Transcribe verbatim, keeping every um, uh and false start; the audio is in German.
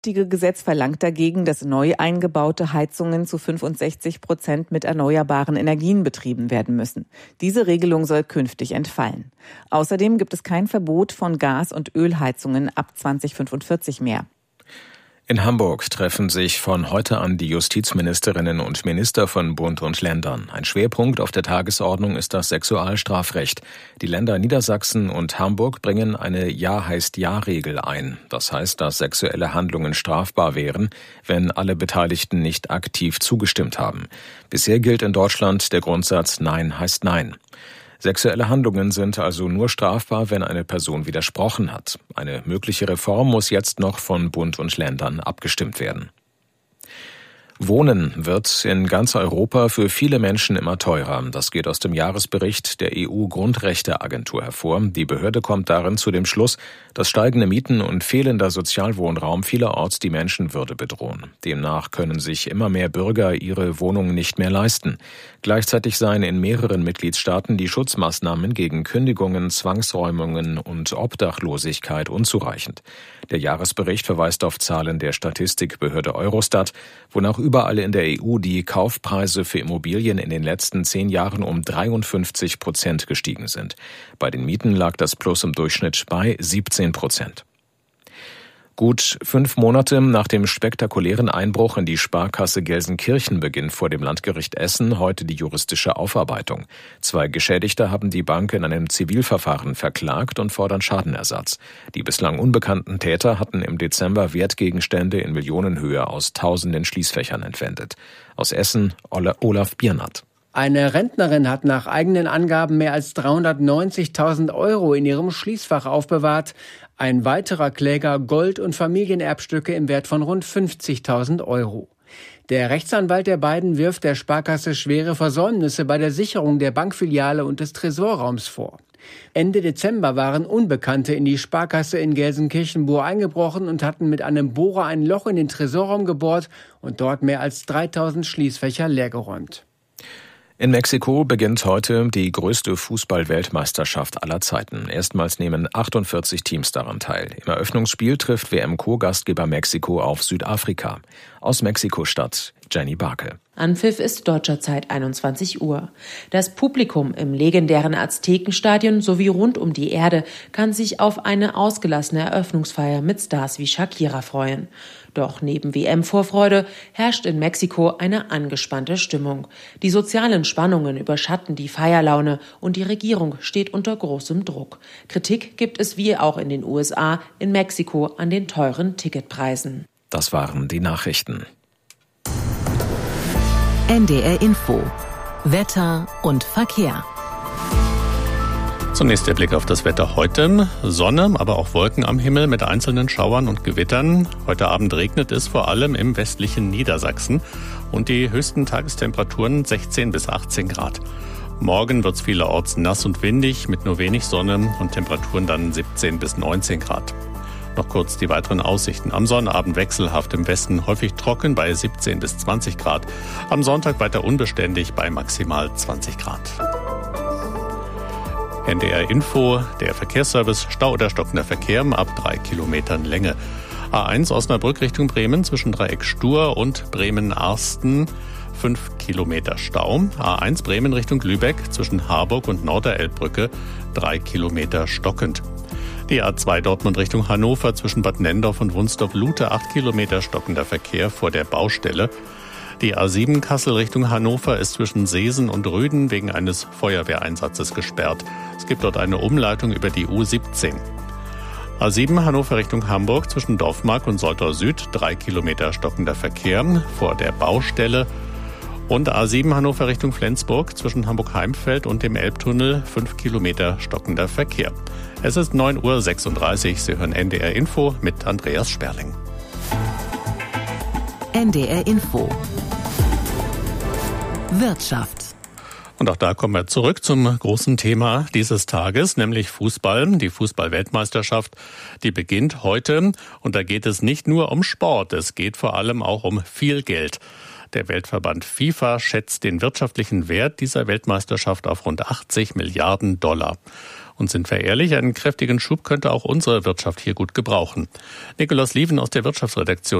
Das Gesetz verlangt dagegen, dass neu eingebaute Heizungen zu fünfundsechzig Prozent mit erneuerbaren Energien betrieben werden müssen. Diese Regelung soll künftig entfallen. Außerdem gibt es kein Verbot von Gas- und Ölheizungen ab zweitausendfünfundvierzig mehr. In Hamburg treffen sich von heute an die Justizministerinnen und Minister von Bund und Ländern. Ein Schwerpunkt auf der Tagesordnung ist das Sexualstrafrecht. Die Länder Niedersachsen und Hamburg bringen eine Ja-heißt-Ja-Regel ein. Das heißt, dass sexuelle Handlungen strafbar wären, wenn alle Beteiligten nicht aktiv zugestimmt haben. Bisher gilt in Deutschland der Grundsatz Nein heißt Nein. Sexuelle Handlungen sind also nur strafbar, wenn eine Person widersprochen hat. Eine mögliche Reform muss jetzt noch von Bund und Ländern abgestimmt werden. Wohnen wird in ganz Europa für viele Menschen immer teurer. Das geht aus dem Jahresbericht der E U-Grundrechteagentur hervor. Die Behörde kommt darin zu dem Schluss, dass steigende Mieten und fehlender Sozialwohnraum vielerorts die Menschenwürde bedrohen. Demnach können sich immer mehr Bürger ihre Wohnungen nicht mehr leisten. Gleichzeitig seien in mehreren Mitgliedstaaten die Schutzmaßnahmen gegen Kündigungen, Zwangsräumungen und Obdachlosigkeit unzureichend. Der Jahresbericht verweist auf Zahlen der Statistikbehörde Eurostat, wonach überall in der E U die Kaufpreise für Immobilien in den letzten zehn Jahren um dreiundfünfzig Prozent gestiegen sind. Bei den Mieten lag das Plus im Durchschnitt bei siebzehn Prozent. Gut fünf Monate nach dem spektakulären Einbruch in die Sparkasse Gelsenkirchen beginnt vor dem Landgericht Essen heute die juristische Aufarbeitung. Zwei Geschädigte haben die Bank in einem Zivilverfahren verklagt und fordern Schadenersatz. Die bislang unbekannten Täter hatten im Dezember Wertgegenstände in Millionenhöhe aus tausenden Schließfächern entwendet. Aus Essen Olaf Biernat. Eine Rentnerin hat nach eigenen Angaben mehr als dreihundertneunzigtausend Euro in ihrem Schließfach aufbewahrt. Ein weiterer Kläger Gold- und Familienerbstücke im Wert von rund fünfzigtausend Euro. Der Rechtsanwalt der beiden wirft der Sparkasse schwere Versäumnisse bei der Sicherung der Bankfiliale und des Tresorraums vor. Ende Dezember waren Unbekannte in die Sparkasse in Gelsenkirchen-Bur eingebrochen und hatten mit einem Bohrer ein Loch in den Tresorraum gebohrt und dort mehr als dreitausend Schließfächer leergeräumt. In Mexiko beginnt heute die größte Fußball-Weltmeisterschaft aller Zeiten. Erstmals nehmen achtundvierzig Teams daran teil. Im Eröffnungsspiel trifft W M-Co-Gastgeber Mexiko auf Südafrika. Aus Mexiko-Stadt Jenny Barke. Anpfiff ist deutscher Zeit einundzwanzig Uhr. Das Publikum im legendären Aztekenstadion sowie rund um die Erde kann sich auf eine ausgelassene Eröffnungsfeier mit Stars wie Shakira freuen. Doch neben W M-Vorfreude herrscht in Mexiko eine angespannte Stimmung. Die sozialen Spannungen überschatten die Feierlaune und die Regierung steht unter großem Druck. Kritik gibt es wie auch in den U S A in Mexiko an den teuren Ticketpreisen. Das waren die Nachrichten. N D R Info. Wetter und Verkehr. Zunächst der Blick auf das Wetter heute. Sonne, aber auch Wolken am Himmel mit einzelnen Schauern und Gewittern. Heute Abend regnet es vor allem im westlichen Niedersachsen und die höchsten Tagestemperaturen sechzehn bis achtzehn Grad. Morgen wird es vielerorts nass und windig mit nur wenig Sonne und Temperaturen dann siebzehn bis neunzehn Grad. Noch kurz die weiteren Aussichten. Am Sonnabend wechselhaft im Westen, häufig trocken bei siebzehn bis zwanzig Grad. Am Sonntag weiter unbeständig bei maximal zwanzig Grad. N D R Info, der Verkehrsservice, Stau oder stockender Verkehr ab drei Kilometern Länge. A eins Osnabrück Richtung Bremen zwischen Dreieck Stur und Bremen-Arsten, fünf Kilometer Stau. A eins Bremen Richtung Lübeck zwischen Harburg und Norderelbbrücke, drei Kilometer stockend. Die A zwei Dortmund Richtung Hannover zwischen Bad Nendorf und Wunstorf-Lute, acht Kilometer stockender Verkehr vor der Baustelle. Die A sieben Kassel Richtung Hannover ist zwischen Seesen und Rüden wegen eines Feuerwehreinsatzes gesperrt. Es gibt dort eine Umleitung über die U siebzehn. A sieben Hannover Richtung Hamburg zwischen Dorfmark und Soltau Süd, drei Kilometer stockender Verkehr vor der Baustelle. Und A sieben Hannover Richtung Flensburg zwischen Hamburg-Heimfeld und dem Elbtunnel, fünf Kilometer stockender Verkehr. Es ist neun Uhr sechsunddreißig. Sie hören N D R Info mit Andreas Sperling. N D R Info. Wirtschaft. Und auch da kommen wir zurück zum großen Thema dieses Tages, nämlich Fußball. Die Fußball-Weltmeisterschaft, die beginnt heute. Und da geht es nicht nur um Sport, es geht vor allem auch um viel Geld. Der Weltverband FIFA schätzt den wirtschaftlichen Wert dieser Weltmeisterschaft auf rund achtzig Milliarden Dollar. Und sind wir ehrlich, einen kräftigen Schub könnte auch unsere Wirtschaft hier gut gebrauchen. Nikolaus Lieven aus der Wirtschaftsredaktion